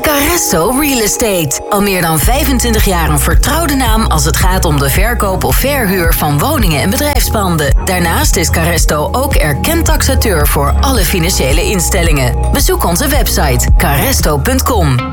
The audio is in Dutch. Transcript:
Caresto Real Estate. Al meer dan 25 jaar een vertrouwde naam als het gaat om de verkoop of verhuur van woningen en bedrijfspanden. Daarnaast is Caresto ook erkend taxateur voor alle financiële instellingen. Bezoek onze website caresto.com.